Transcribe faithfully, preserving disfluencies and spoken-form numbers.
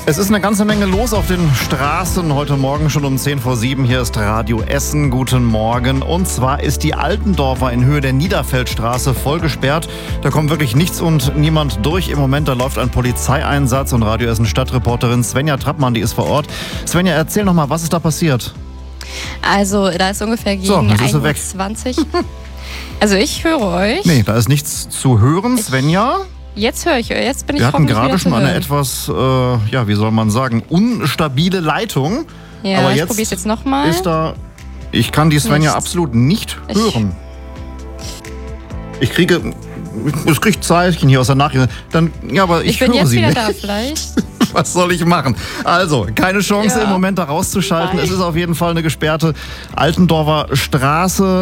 Es ist eine ganze Menge los auf den Straßen. Heute Morgen schon um zehn vor sieben. Hier ist Radio Essen. Guten Morgen. Und zwar ist die Altendorfer in Höhe der Niederfeldstraße voll gesperrt. Da kommt wirklich nichts und niemand durch. Im Moment, da läuft ein Polizeieinsatz und Radio Essen Stadtreporterin Svenja Trappmann, die ist vor Ort. Svenja, erzähl noch mal, was ist da passiert? Also, da ist ungefähr gegen so, jetzt ist sie weg. einundzwanzig. Also, ich höre euch. Nee, da ist nichts zu hören, Svenja. Jetzt höre ich, jetzt bin ich Wir hatten hoffentlich gerade wieder schon zu eine hören. etwas, äh, ja, wie soll man sagen, unstabile Leitung. Ja, Aber ich jetzt probiere es jetzt nochmal. ist da, ich kann die Svenja Nichts. absolut nicht Ich- hören. Ich kriege, es kriegt Zeichen hier aus der Nachricht. Dann, ja, aber ich, Ich bin höre jetzt sie wieder nicht. da vielleicht. Was soll ich machen? Also, keine Chance Ja. im Moment da rauszuschalten. Bye. Es ist auf jeden Fall eine gesperrte Altendorfer Straße.